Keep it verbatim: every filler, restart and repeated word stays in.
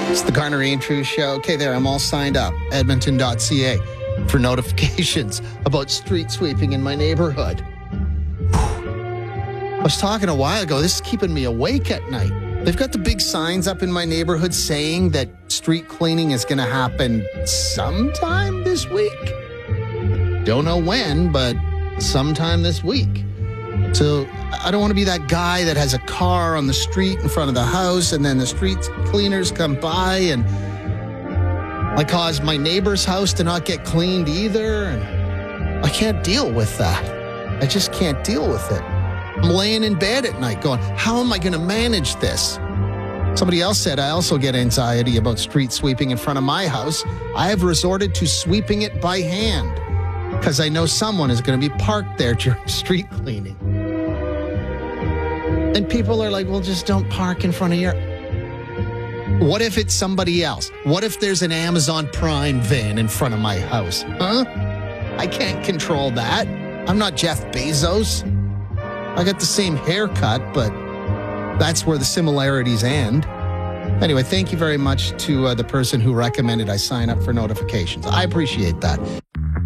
It's the Garner Andrews Show. Okay, there, I'm all signed up. Edmonton dot c a for notifications about street sweeping in my neighborhood. I was talking a while ago. This is keeping me awake at night. They've got the big signs up in my neighborhood saying that street cleaning is going to happen sometime this week. Don't know when, but sometime this week. So I don't want to be that guy that has a car on the street in front of the house and then the street cleaners come by and I cause my neighbor's house to not get cleaned either. And I can't deal with that. I just can't deal with it. I'm laying in bed at night going, how am I going to manage this? Somebody else said, I also get anxiety about street sweeping in front of my house. I have resorted to sweeping it by hand because I know someone is going to be parked there during street cleaning. And people are like, well, just don't park in front of your... What if it's somebody else? What if there's an Amazon Prime van in front of my house? Huh? I can't control that. I'm not Jeff Bezos. I got the same haircut, but that's where the similarities end. Anyway, thank you very much to uh, the person who recommended I sign up for notifications. I appreciate that.